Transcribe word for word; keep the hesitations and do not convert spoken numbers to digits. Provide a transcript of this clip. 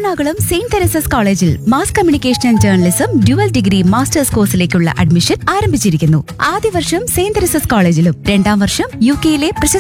Ernakulam Saint Teresa's കോളേജിൽ mass communication and journalism dual degree masters കോഴ്സിലേക്കുള്ള admission ആരംഭിച്ചിരിക്കുന്നു. ആദ്യ വർഷം സെയിന്റ് തെരേസസ് കോളേജിലും രണ്ടാം വർഷം യു കെയിലെ പ്രശസ്ത